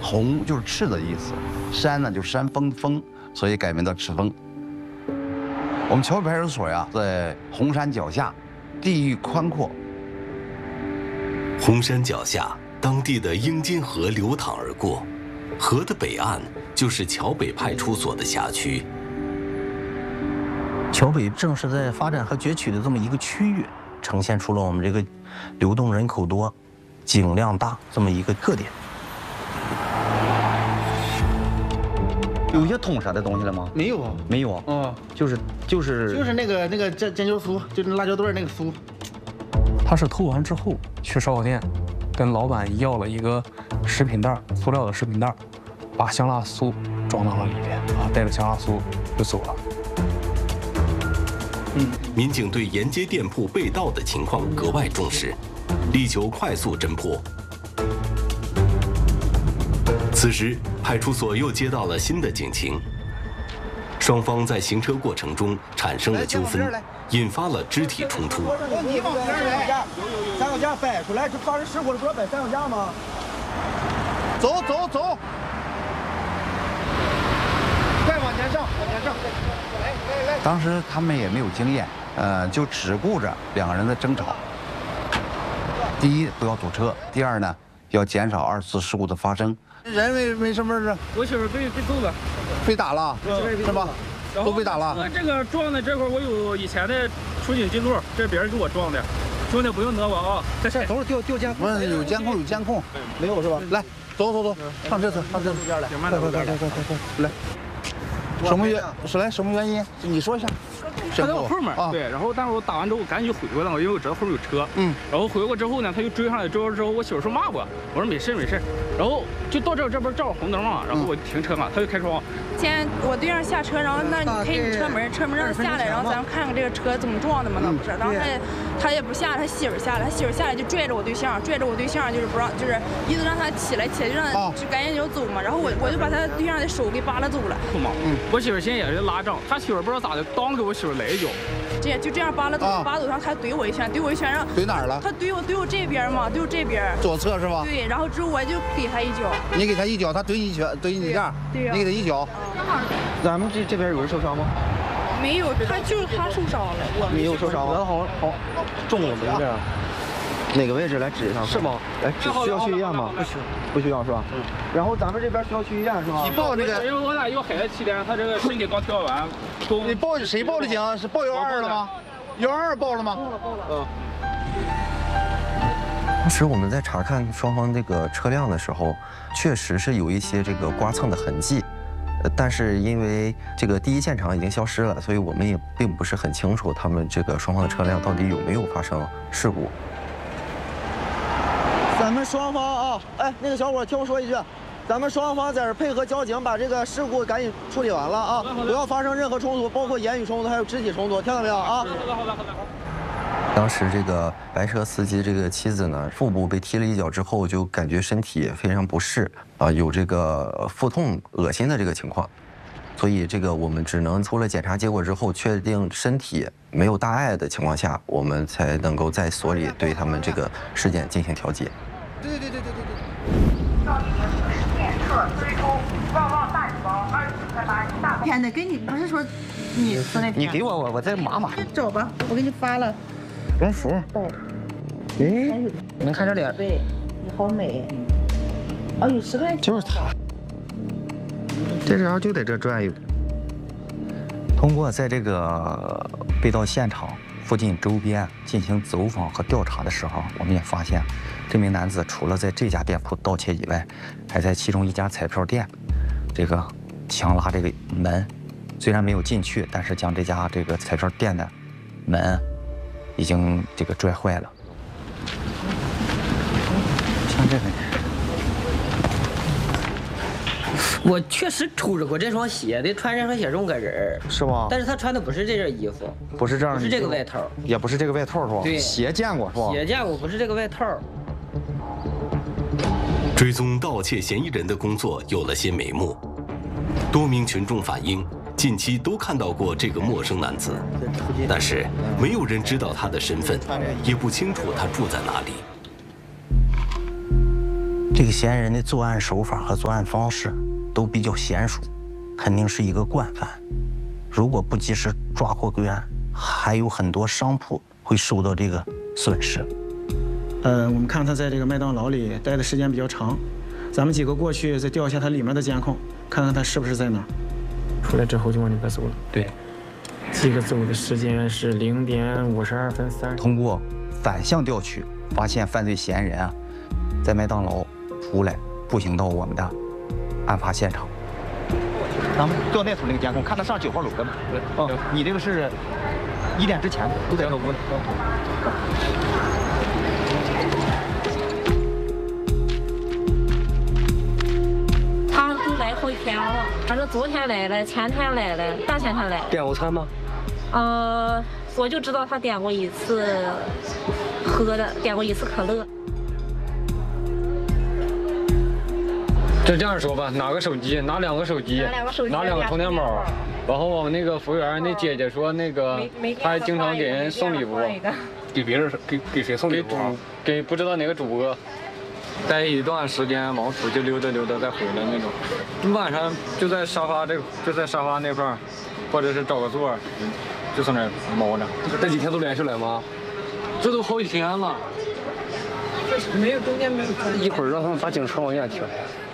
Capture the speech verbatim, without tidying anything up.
红就是赤的意思，山呢就是山峰峰，所以改名叫赤峰。我们桥北派出所呀，在红山脚下，地域宽阔。 红山脚下，当地的英金河流淌而过，河的北岸就是桥北派出所的辖区。 桥北正是在发展和攫取的这么一个区域，呈现出了我们这个流动人口多、景量大这么一个特点。 有一些通杀的东西了吗？ 没有啊， 没有啊。 嗯， 就是就是就是那个那个煎煎酒酥，就是辣椒段那个酥。 他是偷完之后去烧烤店，跟老板要了一个食品袋，塑料的食品袋，把香辣酥装到了里边啊，带着香辣酥就走了。 嗯，民警对沿街店铺被盗的情况格外重视，力求快速侦破。此时，派出所又接到了新的警情，双方在行车过程中产生了纠纷，引发了肢体冲突。 你往边来，三脚架摆出来，这发生事故了，不是摆三脚架吗？走走走， 快往前上，往前上。来来来。 当时他们也没有经验，呃，就只顾着两个人的争吵。第一，不要堵车；第二呢，要减少二次事故的发生。人没没什么事。 我媳妇被被揍了， 被打了，是吧？都被打了。 这个撞的这块我有以前的出警记录，这是别人给我撞的。兄弟不用讹我啊！ 这事都是调调监控。 不是有监控有监控， 没有是吧？ 来，走走走，上这侧，上这边来，快快快快快快来。什么原是来什么原因？你说一下。 他在我后面啊，对，然后但是我打完之后我赶紧就回过来了，因为我知道后面有车。嗯。然后回过之后呢，他就追上来，追过之后我媳妇说骂我，我说没事没事。然后就到这这边照红灯嘛，然后我停车嘛，他就开窗。 先我对象下车，然后那你开你车门，车门让他下来，然后咱们看看这个车怎么撞的嘛，那不是？然后他也他也不下来，他媳妇下来，他媳妇下来就拽着我对象，拽着我对象就是不让，就是意思让他起来，起来就让就赶紧就走嘛。然后我我就把他对象的手给扒拉走了。 嗯，我媳妇现在也是拉仗，他媳妇不知道咋的，当给我媳妇来一脚。 这就这样扒拉走，扒拉走上他怼我一拳，怼我一拳让怼哪儿了？ 他怼我怼我这边嘛，怼我这边。 左侧是吧？ 对，然后之后我就给他一脚。 你给他一脚，他怼你一拳，怼你这样。 对呀。 你给他一脚。 咱们这这边有人受伤吗？ 没有，他就是他受伤了。我没有受伤。咱好好中了没这？哪个位置来指一下？是吗？来，只需要去医院吗？不需，不需要是吧？嗯。然后咱们这边需要去医院是吧？ 你报这个， 因为我俩有孩子七天，他这个身体刚调完。 你报谁报的警？是报幺二了吗？幺二报了吗？ 报了报了。嗯。 当时我们在查看双方这个车辆的时候，确实是有一些这个刮蹭的痕迹，呃，但是因为这个第一现场已经消失了，所以我们也并不是很清楚他们这个双方的车辆到底有没有发生事故。 咱们双方啊，哎，那个小伙听我说一句，咱们双方在这配合交警，把这个事故赶紧处理完了啊，不要发生任何冲突，包括言语冲突还有肢体冲突，听到没有啊？ 好的好的好的。 当时这个白车司机这个妻子呢，腹部被踢了一脚之后，就感觉身体非常不适啊，有这个腹痛、恶心的这个情况，所以这个我们只能出了检查结果之后，确定身体没有大碍的情况下，我们才能够在所里对他们这个事件进行调解。 对对对对对对对。 天的，给你不是说你说那你给我我我再码码。 走吧，我给你发了。 人符。哦。哎，能看这脸？ 对，你好美。哦，有十块钱。 就是他。这时候就在这转悠。 通过在这个被盗现场附近周边进行走访和调查的时候，我们也发现，这名男子除了在这家店铺盗窃以外，还在其中一家彩票店，这个强拉这个门，虽然没有进去，但是将这家这个彩票店的门已经这个拽坏了。像这个。 我确实抽着过这双鞋的，穿这双鞋中个人是吗？ 但是他穿的不是这件衣服， 不是这样， 不是这个外套， 也不是这个外套是吧？ 对， 鞋见过是吧？ 鞋见过，不是这个外套。 追踪盗窃嫌疑人的工作有了些眉目，多名群众反映，近期都看到过这个陌生男子，但是没有人知道他的身份，也不清楚他住在哪里。 这个嫌疑人的作案手法和作案方式都比较娴熟，肯定是一个惯犯。如果不及时抓获归案，还有很多商铺会受到这个损失。 呃，我们看他在这个麦当劳里待的时间比较长，咱们几个过去再调一下他里面的监控，看看他是不是在哪儿。 出来之后就往里边走了。 对， 这个走的时间是零点五十二分三。 通过反向调取，发现犯罪嫌疑人啊，在麦当劳出来，步行到我们的案发现场。咱们调那头那个监控，看他上九号楼的吗？哦，你这个是一点之前都在那屋呢。 他都来好几天了，他是昨天来的，前天来的，大前天来的。 点过餐吗？ 呃，我就知道他点过一次喝的，点过一次可乐。 就这样说吧，拿个手机，拿两个手机， 拿两个手机， 拿两个充电宝。然后我们那个服务员那姐姐说，那个她还经常给人送礼物， 给别人给给谁送礼物？ 给不知道哪个主播。待一段时间，往出去溜达溜达再回来那种。晚上就在沙发这，就在沙发那块儿，或者是找个座，就从那儿猫着。 这几天都连续来吗？ 这都好几天了。 没有中间没有。 一会儿让他们把警车往前停。